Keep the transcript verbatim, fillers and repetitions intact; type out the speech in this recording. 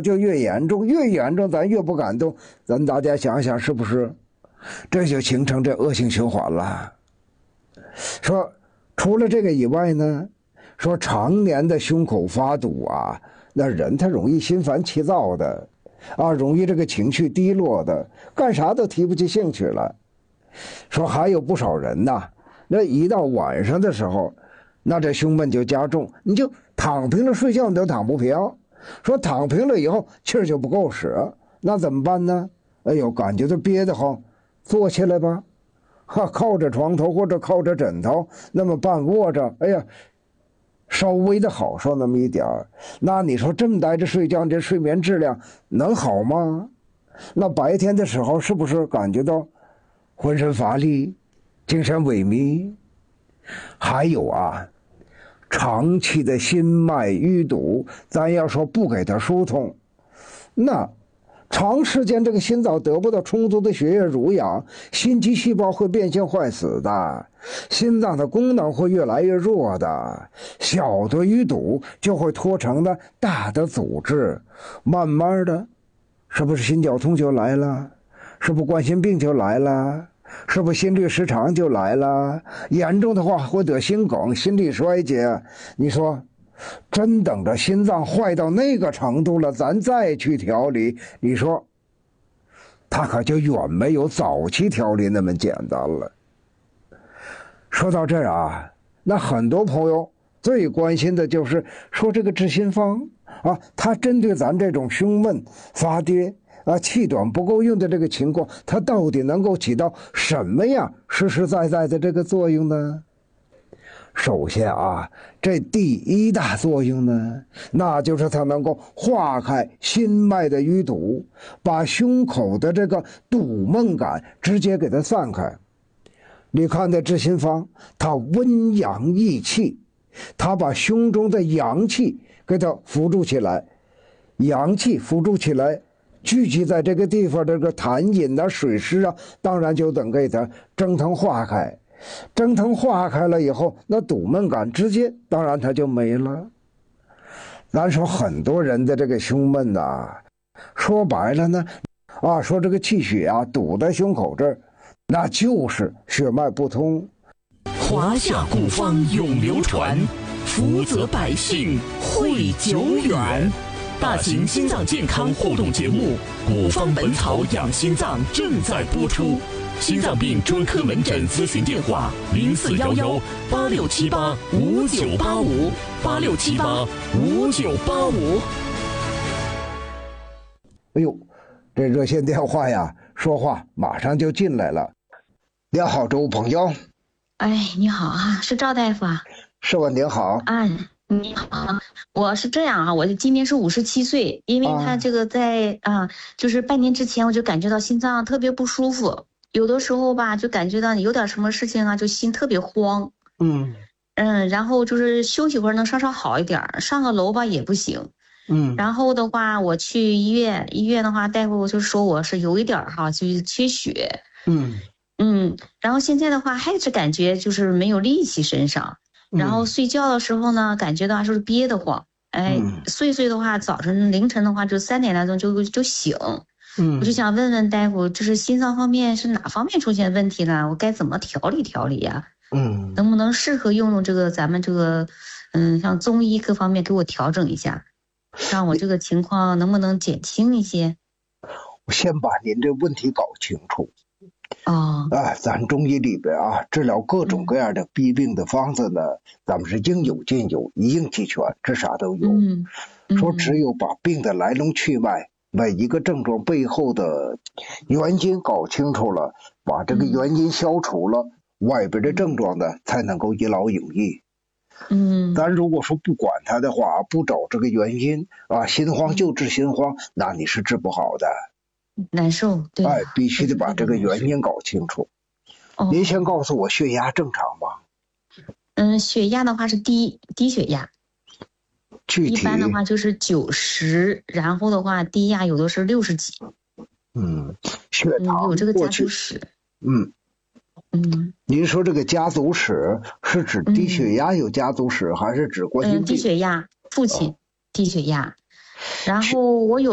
就越严重，越严重咱越不敢动，咱大家想想是不是？这就形成这恶性循环了。说除了这个以外呢，说常年的胸口发堵啊，那人他容易心烦气躁的啊，容易这个情绪低落的，干啥都提不起兴趣了。说还有不少人呐，那一到晚上的时候，那这胸闷就加重，你就躺平了睡觉你都躺不平。说躺平了以后气儿就不够使，那怎么办呢？哎呦，感觉到憋得慌，坐起来吧，哈，靠着床头或者靠着枕头，那么半卧着，哎呀，稍微的好受那么一点儿。那你说这么待着睡觉，这睡眠质量能好吗？那白天的时候是不是感觉到浑身乏力，精神萎靡？还有啊，长期的心脉淤堵，咱要说不给它疏通，那长时间这个心脏得不到充足的血液濡养，心肌细胞会变性坏死的，心脏的功能会越来越弱的，小的淤堵就会拖成了大的组织，慢慢的，是不是心绞痛就来了？是不是冠心病就来了？是不是心律失常就来了？严重的话会得心梗、心力衰竭。你说真等着心脏坏到那个程度了，咱再去调理，你说他可就远没有早期调理那么简单了。说到这儿啊，那很多朋友最关心的就是说这个治心方啊，它针对咱这种胸闷发跌啊、气短不够用的这个情况，它到底能够起到什么样实实在在的这个作用呢？首先啊，这第一大作用呢，那就是它能够化开心脉的淤堵，把胸口的这个堵闷感直接给它散开。你看这治心方，它温阳益气，它把胸中的阳气给它扶助起来，阳气扶助起来，聚集在这个地方，这个痰饮啊、水湿啊，当然就等给它蒸腾化开。蒸腾化开了以后，那堵闷感直接当然它就没了。咱说很多人的这个胸闷呐、啊，说白了呢，啊，说这个气血啊堵在胸口这儿，那就是血脉不通。 华夏古方永流传，福泽百姓汇久远。大型心脏健康互动节目《古方本草养心脏》正在播出。心脏病专科门诊咨询电话：零四幺幺八六七八五九八五八六七八五九八五。 哎呦，这热线电话呀，说话马上就进来了。你好，周朋友。 哎，你好啊，是赵大夫啊？ 是吧？您好。 啊，你好，我是这样啊，我今年是五十七岁，因为他这个在啊、呃，就是半年之前我就感觉到心脏特别不舒服。有的时候吧，就感觉到有点什么事情啊，就心特别慌。 嗯嗯，然后就是休息会儿能稍稍好一点，上个楼吧也不行。 嗯， 然后的话，我去医院，医院的话，大夫就说我是有一点哈，就是缺血。 嗯嗯，然后现在的话还是感觉就是没有力气身上，然后睡觉的时候呢，感觉到就是憋得慌。哎， 嗯睡睡的话，早晨凌晨的话就三点来钟就就醒。 嗯， 我就想问问大夫，就是心脏方面是哪方面出现问题了？我该怎么调理调理呀？ 嗯， 能不能适合用用这个咱们这个，嗯，像中医各方面给我调整一下，让我这个情况能不能减轻一些？ 我先把您这问题搞清楚。 哦， 啊，咱中医里边啊，治疗各种各样的疾病的方子呢，嗯、咱们是应有尽有，一应俱全，这啥都有。 嗯嗯、 说只有把病的来龙去脉。每一个症状背后的原因搞清楚了，把这个原因消除了，嗯、外边的症状呢才能够一劳永逸。 嗯， 咱如果说不管它的话，不找这个原因啊，心慌就治心慌，那你是治不好的， 难受。对， 哎，必须得把这个原因搞清楚。 哦、 您先告诉我血压正常吗？ 嗯，血压的话是低低血压。 具体一般的话就是九十，然后的话低压有的是六十几。 嗯，血糖、 嗯、有这个家族史。 嗯嗯， 您说这个家族史是指低血压有家族史，嗯、还是指冠心病？ 嗯，低血压，父亲、哦、低血压，然后我有。